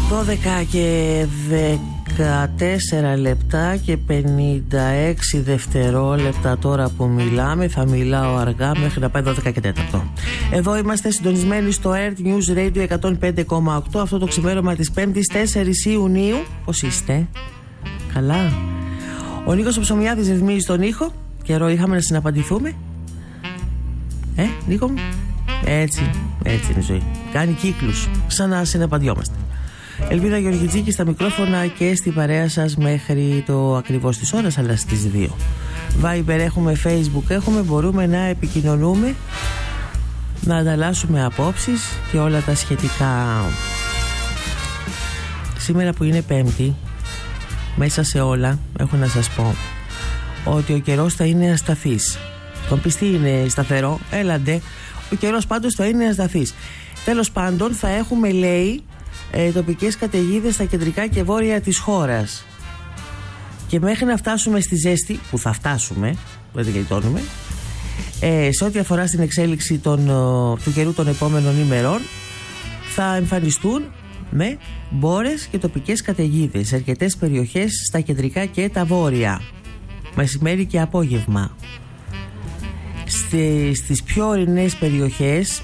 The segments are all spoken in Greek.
12 και 14 λεπτά και 56 δευτερόλεπτα τώρα που μιλάμε. Θα μιλάω αργά μέχρι να πάει 12 και 4. Εδώ είμαστε συντονισμένοι στο Earth News Radio 105,8. Αυτό το ξημέρωμα της 5ης 4 Ιουνίου. Πώς είστε? Καλά? Ο Νίκος ο Ψωμιάδης ρυθμίζει τον ήχο. Καιρό είχαμε να συναπαντηθούμε. Νίκο μου? Έτσι είναι η ζωή. Κάνει κύκλους, σαν να συναπαντιόμαστε. Ελβίνα Γεωργιτζίκη στα μικρόφωνα και στην παρέα σας μέχρι το ακριβώς της ώρας, αλλά στις 2. Viber έχουμε, Facebook έχουμε, μπορούμε να επικοινωνούμε, να ανταλλάσσουμε απόψεις και όλα τα σχετικά. Σήμερα που είναι Πέμπτη, μέσα σε όλα έχω να σας πω ότι ο καιρός θα είναι ασταθής. Τον πιστή είναι σταθερό, έλαντε, ο καιρός πάντως θα είναι ασταθής. Τέλος πάντων θα έχουμε, λέει, τοπικές καταιγίδες στα κεντρικά και βόρεια της χώρας. Και μέχρι να φτάσουμε στη ζέστη, που θα φτάσουμε, δεν την γλιτώνουμε, σε ό,τι αφορά στην εξέλιξη του καιρού των επόμενων ημερών, θα εμφανιστούν με μπόρες και τοπικές καταιγίδες σε αρκετές περιοχές στα κεντρικά και τα βόρεια, μεσημέρι και απόγευμα. Στις πιο ορεινές περιοχές,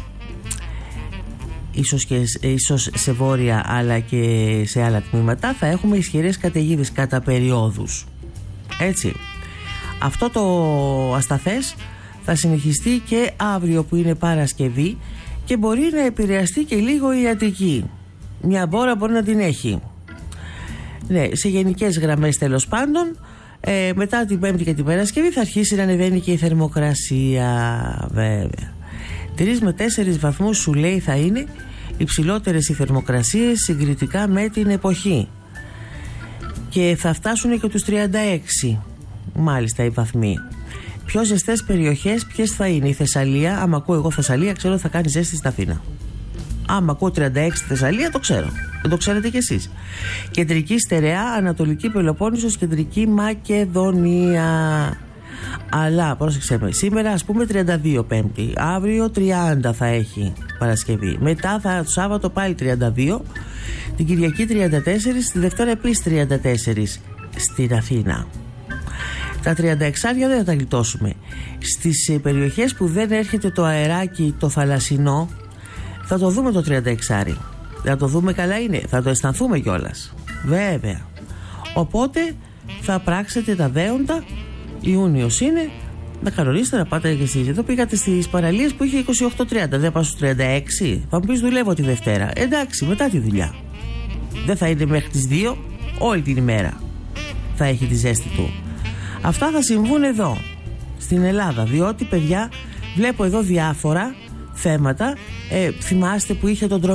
ίσως σε βόρεια αλλά και σε άλλα τμήματα, θα έχουμε ισχυρές καταιγίδες κατά περιόδους. Έτσι. Αυτό το ασταθές θα συνεχιστεί και αύριο που είναι Παρασκευή και μπορεί να επηρεαστεί και λίγο η Αττική. Μια μπόρα μπορεί να την έχει. Ναι, σε γενικές γραμμές τέλος πάντων. Μετά την Πέμπτη και την Παρασκευή θα αρχίσει να ανεβαίνει και η θερμοκρασία, βέβαια. 3 με 4 βαθμούς σου λέει θα είναι υψηλότερες οι θερμοκρασίες συγκριτικά με την εποχή. Και θα φτάσουν και τους 36 μάλιστα οι βαθμοί. Πιο ζεστές περιοχές ποιες θα είναι? Η Θεσσαλία. Άμα ακούω εγώ Θεσσαλία, ξέρω θα κάνει ζέστη στην Αθήνα. Άμα ακούω 36 στη Θεσσαλία, το ξέρω. Δεν το ξέρετε κι εσείς. Κεντρική Στερεά, Ανατολική Πελοπόννησος, Κεντρική Μακεδονία. Αλλά πρόσεξε με, σήμερα ας πούμε 32 Πέμπτη, αύριο 30 θα έχει Παρασκευή. Μετά το Σάββατο πάλι 32, την Κυριακή 34, τη Δευτέρα επίσης 34 στην Αθήνα. Τα 36 δεν θα τα γλιτώσουμε. Στις περιοχές που δεν έρχεται το αεράκι το θαλασσινό, θα το δούμε το 36. Θα το δούμε, καλά είναι, θα το αισθανθούμε κιόλας. Βέβαια. Οπότε θα πράξετε τα δέοντα. Ιούνιος είναι, να κανονίσετε να πάτε και εσείς. Εδώ πήγατε στις παραλίες που είχε 28-30, δεν πάω στους 36. Θα μου πεις δουλεύω τη Δευτέρα. Εντάξει, μετά τη δουλειά. Δεν θα είναι μέχρι τις 2, όλη την ημέρα θα έχει τη ζέστη του. Αυτά θα συμβούν εδώ, στην Ελλάδα, διότι παιδιά βλέπω εδώ διάφορα θέματα. Θυμάστε που είχε τον